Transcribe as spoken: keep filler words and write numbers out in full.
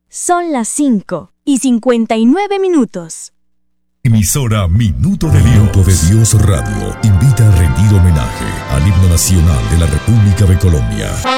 Son las cinco y cincuenta y nueve minutos. Emisora Minuto de Dios. Minuto de Dios Radio invita a rendir homenaje al himno nacional de la República de Colombia.